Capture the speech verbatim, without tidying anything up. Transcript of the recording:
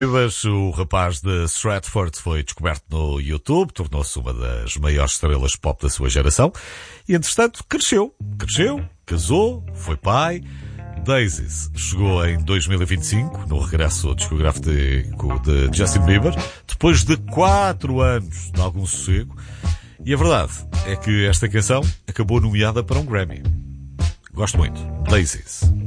O rapaz de Stratford foi descoberto no YouTube, tornou-se uma das maiores estrelas pop da sua geração e, entretanto, cresceu. Cresceu, casou, foi pai. Daisies chegou em dois mil e vinte e cinco, no regresso discográfico de, de Justin Bieber, depois de quatro anos de algum sossego. E a verdade é que esta canção acabou nomeada para um Grammy. Gosto muito. Daisies.